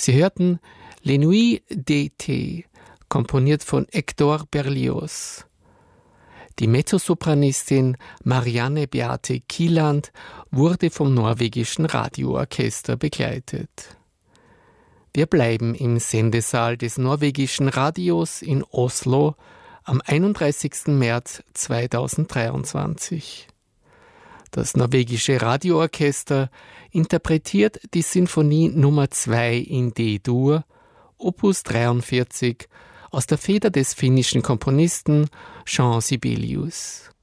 Sie hörten Les Nuits d'été, komponiert von Hector Berlioz. Die Mezzosopranistin Marianne Beate Kielland wurde vom norwegischen Radioorchester begleitet. Wir bleiben im Sendesaal des norwegischen Radios in Oslo am 31. März 2023. Das norwegische Radioorchester interpretiert die Sinfonie Nummer 2 in D-Dur, Opus 43, aus der Feder des finnischen Komponisten Jean Sibelius.